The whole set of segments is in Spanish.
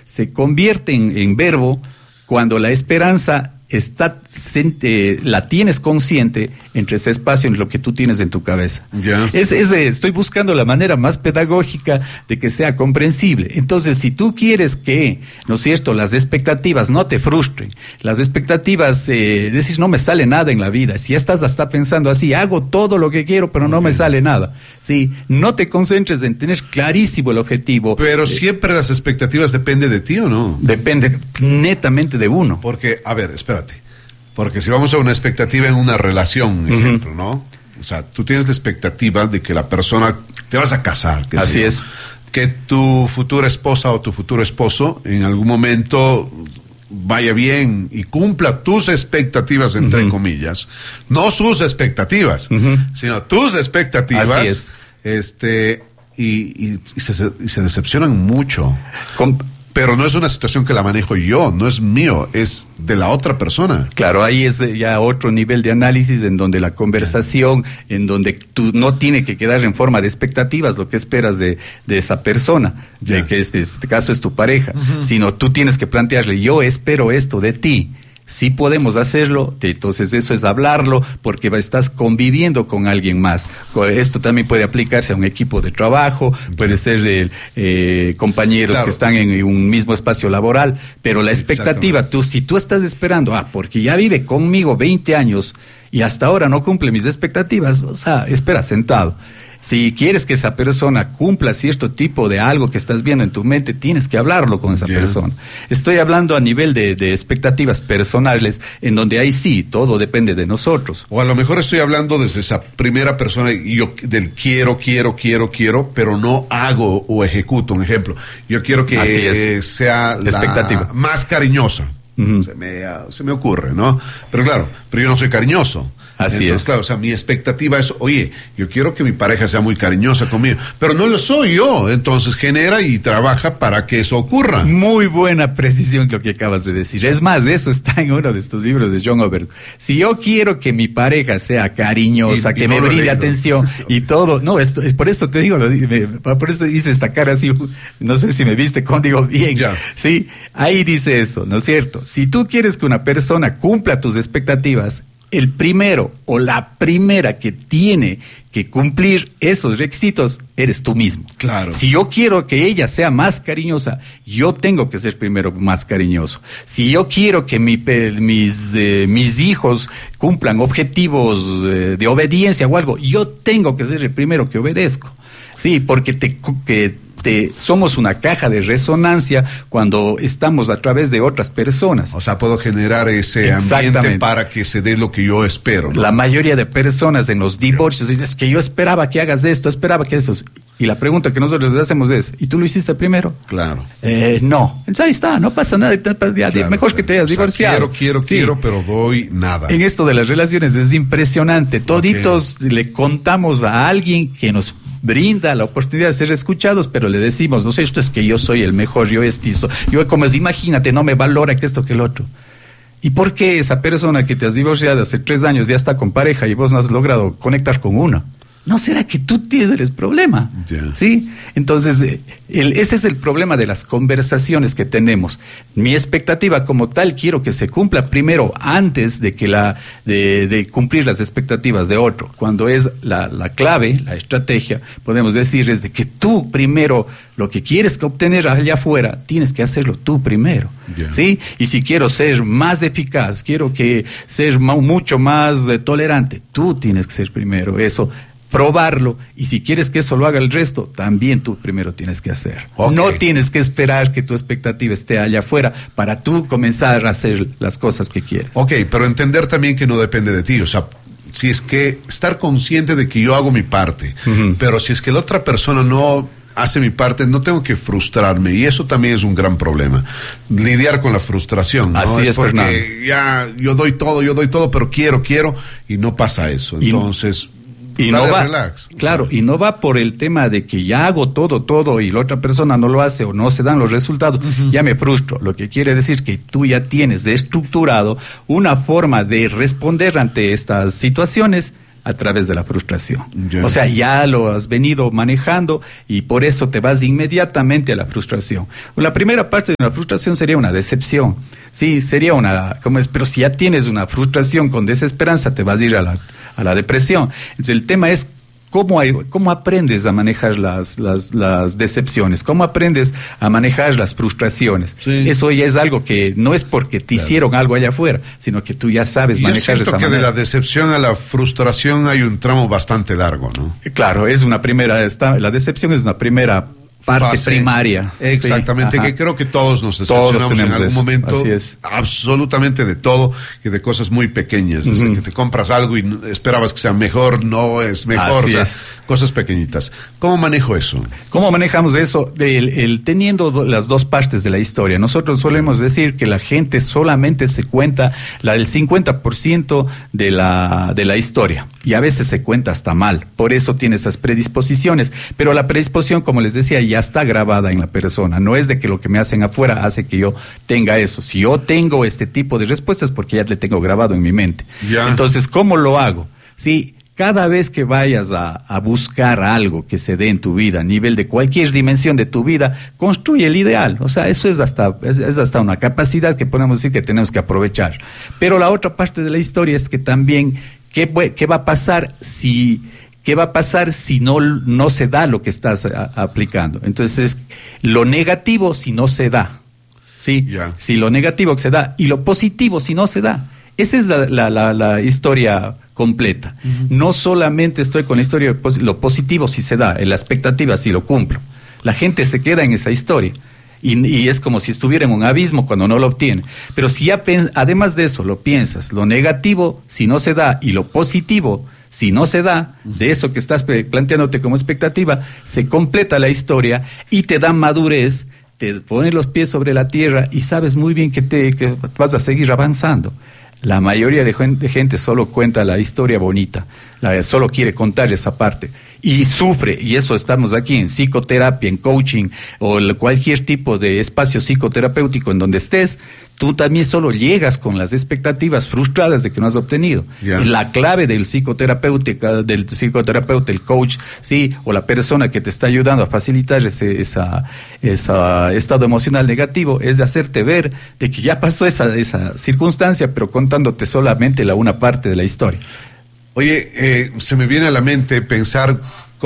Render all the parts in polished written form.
se convierte en verbo cuando la esperanza la tienes consciente entre ese espacio en lo que tú tienes en tu cabeza. Yeah. Estoy buscando la manera más pedagógica de que sea comprensible. Entonces, si tú quieres que, ¿no es cierto?, las expectativas no te frustren, las expectativas, decís, no me sale nada en la vida, si ya estás hasta pensando así, hago todo lo que quiero, pero no me sale nada. Sí, no te concentres en tener clarísimo el objetivo. Pero siempre las expectativas dependen de ti, ¿o no? Depende netamente de uno. Porque, a ver, espérate. Porque si vamos a una expectativa en una relación, ejemplo, ¿no? O sea, tú tienes la expectativa de que la persona, te vas a casar. Así es. Que tu futura esposa o tu futuro esposo en algún momento vaya bien y cumpla tus expectativas, entre comillas. No sus expectativas, sino tus expectativas. Así es. Y se decepcionan mucho. Pero no es una situación que la manejo yo, no es mío, es de la otra persona. Claro, ahí es ya otro nivel de análisis en donde la conversación, en donde tú no tiene que quedar en forma de expectativas lo que esperas de esa persona, de que este caso es tu pareja, sino tú tienes que plantearle, yo espero esto de ti. Si podemos hacerlo, entonces eso es hablarlo, porque estás conviviendo con alguien más. Esto también puede aplicarse a un equipo de trabajo, puede ser compañeros que están en un mismo espacio laboral, pero la expectativa, si tú estás esperando, porque ya vive conmigo 20 años y hasta ahora no cumple mis expectativas, o sea, espera sentado. Si quieres que esa persona cumpla cierto tipo de algo que estás viendo en tu mente, tienes que hablarlo con esa persona. Estoy hablando a nivel de expectativas personales, en donde ahí sí, todo depende de nosotros. O a lo mejor estoy hablando desde esa primera persona, yo del quiero, pero no hago o ejecuto. Un ejemplo, yo quiero que sea la expectativa más cariñosa. Se me ocurre, ¿no? Pero claro, pero yo no soy cariñoso. Así es. Claro, o sea, mi expectativa es, oye, yo quiero que mi pareja sea muy cariñosa conmigo, pero no lo soy yo, entonces genera y trabaja para que eso ocurra. Muy buena precisión lo que acabas de decir. Es más, eso está en uno de estos libros de John Overdue. Si yo quiero que mi pareja sea cariñosa, que me brinde atención y todo, no, es por eso te digo, por eso hice esta cara así, no sé si me viste cuando digo bien, sí, ahí dice eso, ¿no es cierto? Si tú quieres que una persona cumpla tus expectativas, el primero o la primera que tiene que cumplir esos requisitos eres tú mismo. Claro. Si yo quiero que ella sea más cariñosa, yo tengo que ser primero más cariñoso. Si yo quiero que mis hijos cumplan objetivos de obediencia o algo, yo tengo que ser el primero que obedezco. Sí, porque somos una caja de resonancia cuando estamos a través de otras personas. O sea, puedo generar ese ambiente para que se dé lo que yo espero, ¿no? La mayoría de personas en los divorcios dicen, es que yo esperaba que hagas esto, esperaba que eso. Y la pregunta que nosotros les hacemos es, ¿y tú lo hiciste primero? Claro. No. Entonces ahí está, no pasa nada. Mejor que te hayas divorciado. Quiero, pero doy nada. En esto de las relaciones es impresionante. Toditos le contamos a alguien que nos brinda la oportunidad de ser escuchados, pero le decimos, no sé, esto es que yo soy el mejor, yo como es, imagínate, no me valora que esto que el otro. ¿Y por qué esa persona que te has divorciado hace 3 años ya está con pareja y vos no has logrado conectar con una? ¿No será que tú tienes el problema? ¿Sí? Entonces, ese es el problema de las conversaciones que tenemos. Mi expectativa como tal quiero que se cumpla primero antes de que de cumplir las expectativas de otro. Cuando es la clave, la estrategia, podemos decir es de que tú primero lo que quieres obtener allá afuera, tienes que hacerlo tú primero. ¿Sí? Y si quiero ser más eficaz, quiero ser mucho más tolerante, tú tienes que ser primero. Eso, probarlo, y si quieres que eso lo haga el resto, también tú primero tienes que hacer. No tienes que esperar que tu expectativa esté allá afuera para tú comenzar a hacer las cosas que quieres. Pero entender también que no depende de ti, o sea, si es que estar consciente de que yo hago mi parte, pero si es que la otra persona no hace mi parte, no tengo que frustrarme, y eso también es un gran problema, lidiar con la frustración, ¿no? Así es, porque Fernando. Ya yo doy todo, pero quiero, y no pasa eso, entonces... Y no va, relax, claro, y no va por el tema de que ya hago todo y la otra persona no lo hace o no se dan los resultados, ya me frustro. Lo que quiere decir que tú ya tienes estructurado una forma de responder ante estas situaciones a través de la frustración. O sea, ya lo has venido manejando y por eso te vas inmediatamente a la frustración. La primera parte de una frustración sería una decepción. Sí, sería pero si ya tienes una frustración con desesperanza, te vas a ir a la depresión. Entonces, el tema es ¿cómo aprendes a manejar las decepciones? ¿Cómo aprendes a manejar las frustraciones? Sí. Eso ya es algo que no es porque te hicieron algo allá afuera, sino que tú ya sabes manejar de esa manera. Yo siento que de la decepción a la frustración hay un tramo bastante largo, ¿no? Claro, la decepción es una primera parte primaria. Exactamente, sí, que creo que todos nos decepcionamos en algún momento, absolutamente de todo, y de cosas muy pequeñas, desde que te compras algo y esperabas que sea mejor, no es mejor, cosas pequeñitas. ¿Cómo manejo eso? ¿Cómo manejamos eso? Teniendo las dos partes de la historia. Nosotros solemos decir que la gente solamente se cuenta el 50% de la historia, y a veces se cuenta hasta mal, por eso tiene esas predisposiciones, pero la predisposición, como les decía, ya está grabada en la persona, no es de que lo que me hacen afuera hace que yo tenga eso. Si yo tengo este tipo de respuestas, porque ya le tengo grabado en mi mente. Entonces, ¿cómo lo hago? Sí, cada vez que vayas a buscar algo que se dé en tu vida, a nivel de cualquier dimensión de tu vida, construye el ideal. O sea, eso es hasta una capacidad que podemos decir que tenemos que aprovechar. Pero la otra parte de la historia es que también, ¿qué va a pasar si no se da lo que estás aplicando? Entonces, lo negativo si no se da, ¿sí? Si lo negativo se da y lo positivo si no se da. Esa es la historia completa. No solamente estoy con la historia, lo positivo si se da, la expectativa si lo cumplo. La gente se queda en esa historia. Y es como si estuviera en un abismo cuando no lo obtiene. Pero si ya además de eso lo piensas, lo negativo si no se da y lo positivo si no se da, de eso que estás planteándote como expectativa, se completa la historia y te da madurez, te pone los pies sobre la tierra y sabes muy bien que vas a seguir avanzando. La mayoría de gente solo cuenta la historia bonita, solo quiere contar esa parte y sufre, y eso estamos aquí en psicoterapia, en coaching o cualquier tipo de espacio psicoterapéutico en donde estés, tú también solo llegas con las expectativas frustradas de que no has obtenido. La clave del psicoterapeuta, el coach, sí, o la persona que te está ayudando a facilitar ese estado emocional negativo, es de hacerte ver de que ya pasó esa circunstancia, pero contándote solamente una parte de la historia. Oye, se me viene a la mente pensar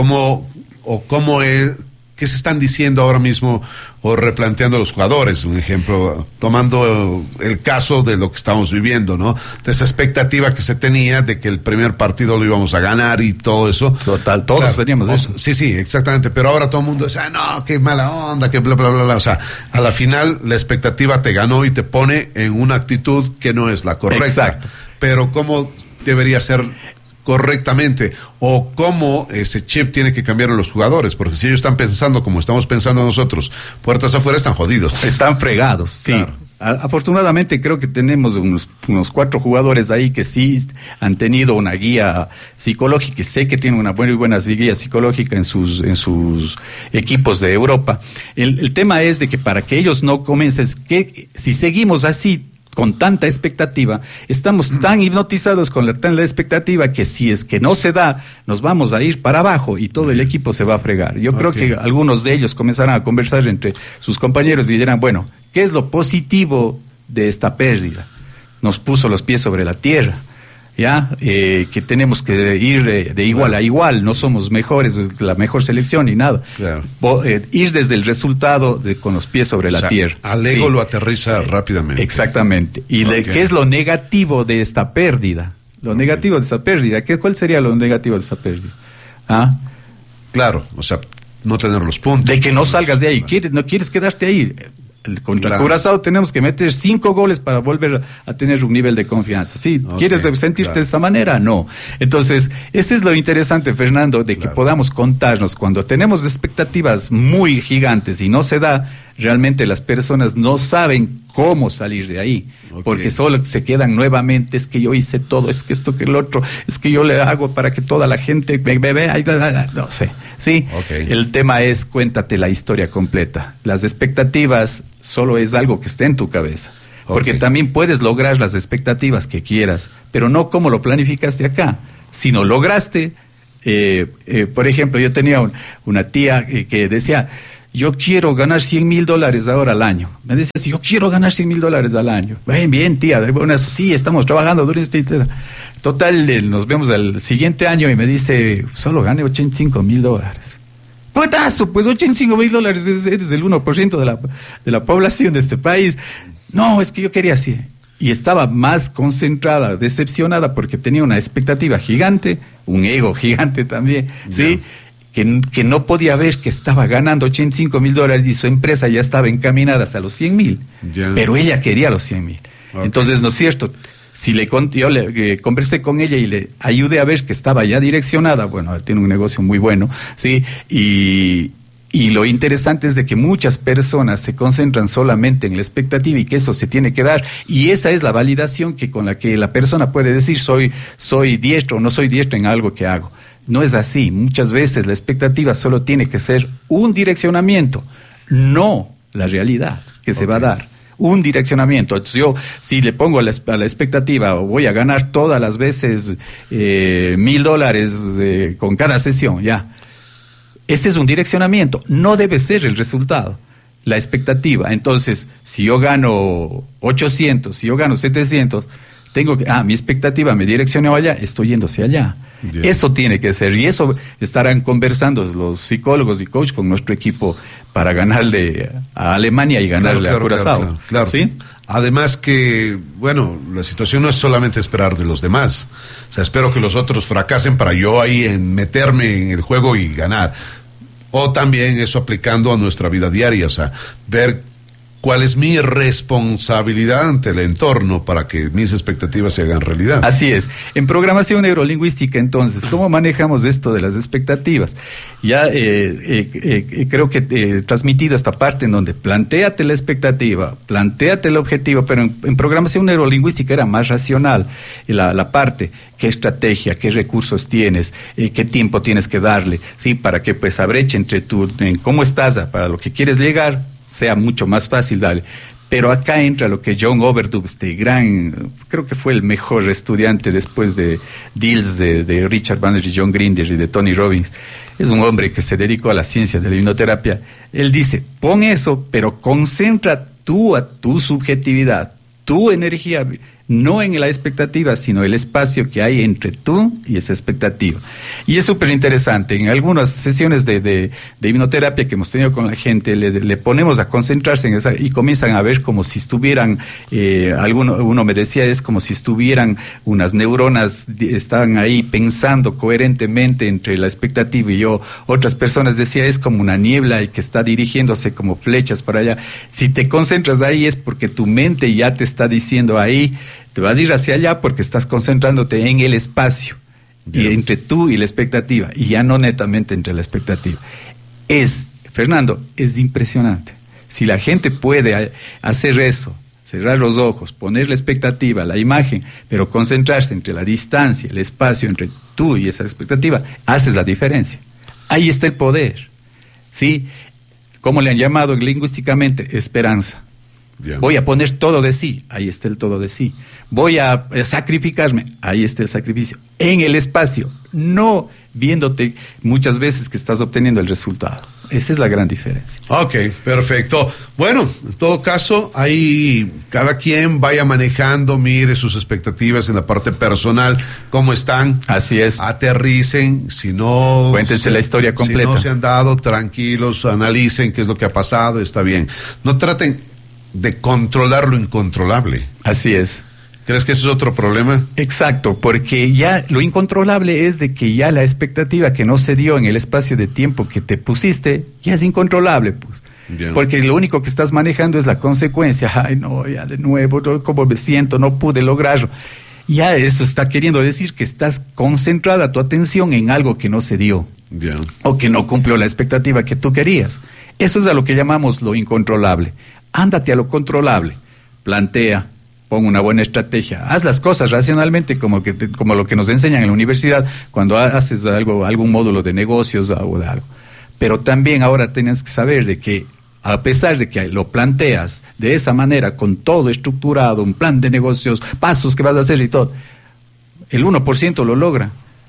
qué se están diciendo ahora mismo o replanteando los jugadores. Un ejemplo, tomando el caso de lo que estamos viviendo, ¿no? De esa expectativa que se tenía de que el primer partido lo íbamos a ganar y todo eso. Total, todos teníamos eso. Sí, exactamente. Pero ahora todo el mundo dice, no, qué mala onda, que bla, bla, bla, bla. O sea, a la final la expectativa te ganó y te pone en una actitud que no es la correcta. Exacto. Pero ¿cómo debería ser correctamente, o cómo ese chip tiene que cambiar en los jugadores? Porque si ellos están pensando como estamos pensando nosotros, puertas afuera, están jodidos, están fregados. Claro. Sí, afortunadamente creo que tenemos unos 4 jugadores ahí que sí han tenido una guía psicológica, y sé que tienen una muy buena guía psicológica en sus equipos de Europa. El tema es de que para que ellos no comiencen, que si seguimos así con tanta expectativa, estamos tan hipnotizados con la expectativa que si es que no se da, nos vamos a ir para abajo y todo el equipo se va a fregar. Yo creo que algunos de ellos comenzarán a conversar entre sus compañeros y dirán, bueno, ¿qué es lo positivo de esta pérdida? Nos puso los pies sobre la tierra, que tenemos que ir de igual a igual, no somos mejores, es la mejor selección ni nada. Ir desde el resultado con los pies sobre la tierra. Al ego lo aterriza rápidamente. Exactamente. ¿Y qué es lo negativo de esta pérdida? Lo negativo de esta pérdida, ¿cuál sería lo negativo de esta pérdida? Claro, o sea, no tener los puntos. De que no salgas de ahí, no quieres quedarte ahí. Contra Curazao tenemos que meter 5 goles para volver a tener un nivel de confianza. ¿Sí? ¿Quieres sentirte de esta manera? No. Entonces, ese es lo interesante, Fernando, de que podamos contarnos cuando tenemos expectativas muy gigantes y no se da, realmente las personas no saben cómo salir de ahí, porque solo se quedan nuevamente, es que yo hice todo, es que esto, que el otro, es que yo le hago para que toda la gente me vea, no sé, ¿sí? El tema es, cuéntate la historia completa. Las expectativas solo es algo que está en tu cabeza, porque también puedes lograr las expectativas que quieras, pero no como lo planificaste acá. Si no lograste, por ejemplo, yo tenía una tía que decía, yo quiero ganar $100,000 ahora al año. Me decía, si yo quiero ganar $100,000 al año. Bien, tía, bueno, eso sí, estamos trabajando durante total, nos vemos el siguiente año y me dice, solo gane $85,000. Buenazo, pues $85,000 eres el 1% de la población de este país. No, es que yo quería así. Y estaba más concentrada, decepcionada, porque tenía una expectativa gigante, un ego gigante también, ¿sí? Que no podía ver que estaba ganando $85,000 y su empresa ya estaba encaminada hacia los 100,000. Pero ella quería los 100,000. Okay. Entonces, ¿no es cierto? Si yo conversé con ella y le ayudé a ver que estaba ya direccionada, bueno, tiene un negocio muy bueno, ¿sí? Y lo interesante es de que muchas personas se concentran solamente en la expectativa y que eso se tiene que dar. Y esa es la validación con la que la persona puede decir soy diestro o no soy diestro en algo que hago. No es así. Muchas veces la expectativa solo tiene que ser un direccionamiento, no la realidad que se va a dar. Un direccionamiento. Entonces yo, si le pongo a la expectativa, voy a ganar todas las veces $1,000 con cada sesión, ya. Ese es un direccionamiento, no debe ser el resultado, la expectativa. Entonces, si yo gano 800, si yo gano 700, tengo que, mi expectativa me direccionó allá, estoy yendo hacia allá. Yeah. Eso tiene que ser, y eso estarán conversando los psicólogos y coach con nuestro equipo para ganarle a Alemania y ganarle a Curazao. Claro. ¿Sí? Además que, bueno, la situación no es solamente esperar de los demás. O sea, espero que los otros fracasen para yo ahí meterme en el juego y ganar. O también eso aplicando a nuestra vida diaria, o sea, ver cuál es mi responsabilidad ante el entorno para que mis expectativas se hagan realidad. Así es. En programación neurolingüística, entonces, ¿cómo manejamos esto de las expectativas? Ya creo que he transmitido esta parte en donde plantéate la expectativa, plantéate el objetivo, pero en programación neurolingüística era más racional la parte. ¿Qué estrategia, qué recursos tienes, qué tiempo tienes que darle, sí, para que pues abreche entre en cómo estás para lo que quieres llegar sea mucho más fácil, dale. Pero acá entra lo que John Overdub, creo que fue el mejor estudiante después de Dills, de Richard Bandler y John Grinder y de Tony Robbins. Es un hombre que se dedicó a la ciencia de la hipnoterapia. Él dice, pon eso, pero concentra tú a tu subjetividad, tu energía, no en la expectativa, sino el espacio que hay entre tú y esa expectativa. Y es súper interesante. En algunas sesiones de hipnoterapia que hemos tenido con la gente, le ponemos a concentrarse en esa y comienzan a ver como si estuvieran, uno me decía, es como si estuvieran unas neuronas, estaban ahí pensando coherentemente entre la expectativa y yo. Otras personas decían, es como una niebla y que está dirigiéndose como flechas para allá. Si te concentras ahí es porque tu mente ya te está diciendo ahí, te vas a ir hacia allá porque estás concentrándote en el espacio y entre tú y la expectativa, y ya no netamente entre la expectativa. Fernando, es impresionante. Si la gente puede hacer eso, cerrar los ojos, poner la expectativa, la imagen, pero concentrarse entre la distancia, el espacio entre tú y esa expectativa, haces la diferencia. Ahí está el poder, ¿sí? ¿Cómo le han llamado lingüísticamente? Esperanza. Voy a poner todo de sí, ahí está el todo de sí. Voy a sacrificarme, ahí está el sacrificio. En el espacio, no viéndote muchas veces que estás obteniendo el resultado. Esa es la gran diferencia. Ok, perfecto. Bueno, en todo caso, ahí cada quien vaya manejando, mire sus expectativas en la parte personal, cómo están. Así es. Aterricen, si no... Cuéntense la historia completa. Si no se han dado, tranquilos, analicen qué es lo que ha pasado, está bien. No traten de controlar lo incontrolable. Así es. ¿Crees que ese es otro problema? Exacto, porque ya lo incontrolable es de que ya la expectativa que no se dio en el espacio de tiempo que te pusiste, ya es incontrolable, pues. Bien. Porque lo único que estás manejando es la consecuencia. Ay, no, ya de nuevo, ¿cómo me siento? No pude lograrlo. Ya eso está queriendo decir que estás concentrada tu atención en algo que no se dio. Bien. O que no cumplió la expectativa que tú querías. Eso es a lo que llamamos lo incontrolable. Ándate a lo controlable, plantea, pon una buena estrategia, haz las cosas racionalmente como lo que nos enseñan en la universidad cuando haces algún módulo de negocios o de algo. Pero también ahora tienes que saber de que a pesar de que lo planteas de esa manera, con todo estructurado, un plan de negocios, pasos que vas a hacer y todo, el 1% lo logra.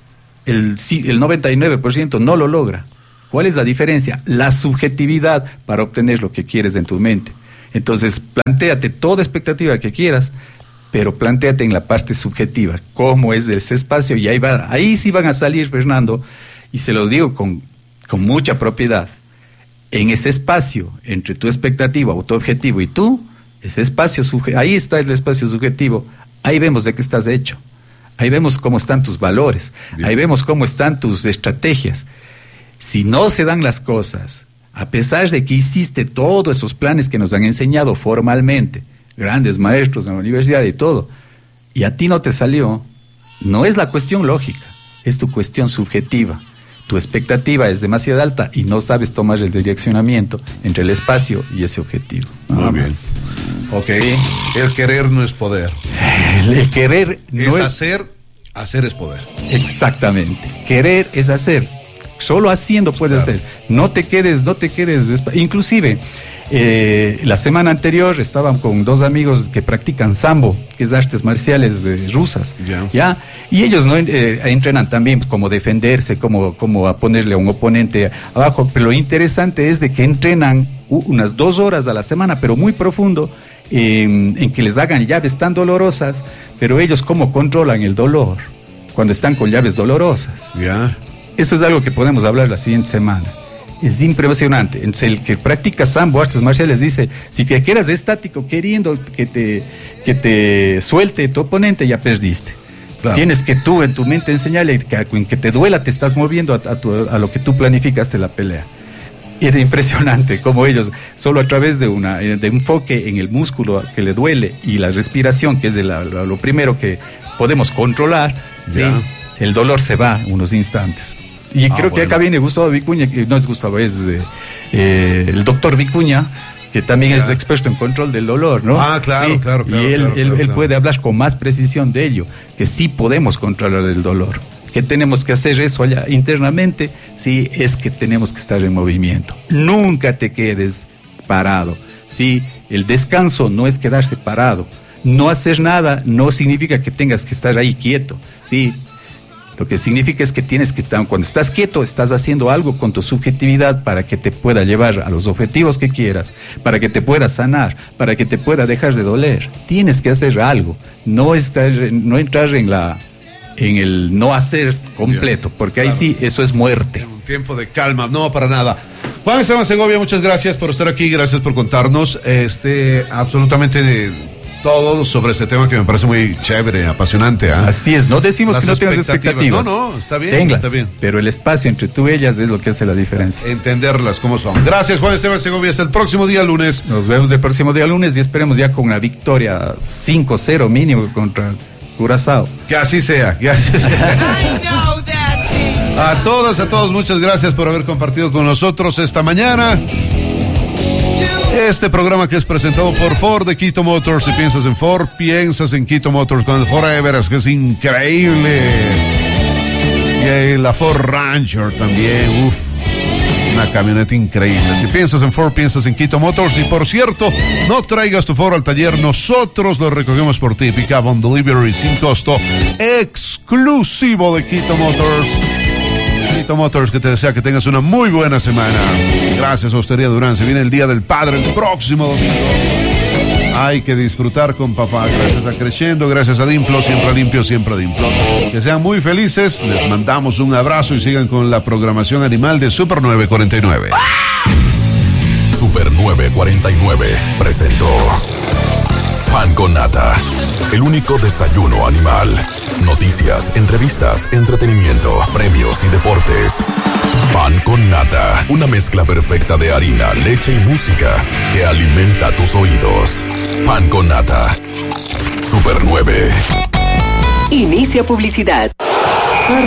el 99% no lo logra. ¿Cuál es la diferencia? La subjetividad para obtener lo que quieres en tu mente. Entonces, plantéate toda expectativa que quieras, pero plantéate en la parte subjetiva, cómo es ese espacio, y ahí sí van a salir, Fernando, y se los digo con mucha propiedad. En ese espacio, entre tu expectativa o tu objetivo y tú, ese espacio, ahí está el espacio subjetivo, ahí vemos de qué estás hecho, ahí vemos cómo están tus valores, bien, ahí vemos cómo están tus estrategias. Si no se dan las cosas, a pesar de que hiciste todos esos planes que nos han enseñado formalmente, grandes maestros en la universidad y todo, y a ti no te salió, no es la cuestión lógica, es tu cuestión subjetiva. Tu expectativa es demasiado alta y no sabes tomar el direccionamiento entre el espacio y ese objetivo. Muy bien. Ok. Sí. El querer no es poder. El querer no es hacer es poder. Exactamente. Querer es hacer. Solo haciendo puedes hacer. No te quedes. Inclusive, la semana anterior estaban con 2 amigos que practican sambo, que es artes marciales rusas, ¿ya? Y ellos no entrenan también como defenderse, como a ponerle a un oponente abajo, pero lo interesante es de que entrenan unas 2 horas a la semana, pero muy profundo, en que les hagan llaves tan dolorosas, pero ellos cómo controlan el dolor cuando están con llaves dolorosas. Eso es algo que podemos hablar la siguiente semana. Es impresionante. Entonces, el que practica sambo, artes marciales, dice, si te quedas estático queriendo que te suelte tu oponente, ya perdiste. Claro. Tienes que tú en tu mente enseñarle que en que te duela te estás moviendo a lo que tú planificaste la pelea. Era impresionante cómo ellos, solo a través de un enfoque en el músculo que le duele y la respiración, que es lo primero que podemos controlar, ¿sí? El dolor se va unos instantes. Y creo que acá viene Gustavo Vicuña, que no es Gustavo, es el doctor Vicuña, que también es experto en control del dolor, ¿no? Claro, sí. claro. Y él puede hablar con más precisión de ello, que sí podemos controlar el dolor. ¿Qué tenemos que hacer eso allá internamente? Sí, es que tenemos que estar en movimiento. Nunca te quedes parado. Sí, el descanso no es quedarse parado. No hacer nada no significa que tengas que estar ahí quieto, sí. Lo que significa es que tienes que estar, cuando estás quieto, estás haciendo algo con tu subjetividad para que te pueda llevar a los objetivos que quieras, para que te pueda sanar, para que te pueda dejar de doler. Tienes que hacer algo, no entrar en el no hacer completo, porque ahí sí, eso es muerte. Un tiempo de calma, no para nada. Juan Esteban Segovia, muchas gracias por estar aquí, gracias por contarnos absolutamente todo sobre este tema que me parece muy chévere, apasionante. Así es, no decimos que no tengas expectativas. No, está bien. Tenlas, está bien. Pero el espacio entre tú y ellas es lo que hace la diferencia. Entenderlas como son. Gracias, Juan Esteban Segovia. Hasta el próximo día lunes. Nos vemos el próximo día lunes y esperemos ya con una victoria 5-0 mínimo contra Curazao. Que así sea, que así sea. A todas, a todos, muchas gracias por haber compartido con nosotros esta mañana. Este programa que es presentado por Ford de Quito Motors. Si piensas en Ford, piensas en Quito Motors con el Forever, es que es increíble. Y la Ford Ranger también, una camioneta increíble. Si piensas en Ford, piensas en Quito Motors. Y por cierto, no traigas tu Ford al taller, nosotros lo recogemos por ti. Pick-up on delivery sin costo, exclusivo de Quito Motors. Quito Motors, que te desea que tengas una muy buena semana. Gracias a Hostería Durán. Se viene el Día del Padre el próximo domingo. Hay que disfrutar con papá. Gracias a Crescendo, gracias a Dimplo, siempre limpio, siempre Dimplo. Que sean muy felices. Les mandamos un abrazo y sigan con la programación animal de Super 949. Super 949 presentó Pan con Nata, el único desayuno animal. Noticias, entrevistas, entretenimiento, premios y deportes. Pan con Nata, una mezcla perfecta de harina, leche y música que alimenta tus oídos. Pan con Nata. Super 9. Inicia publicidad.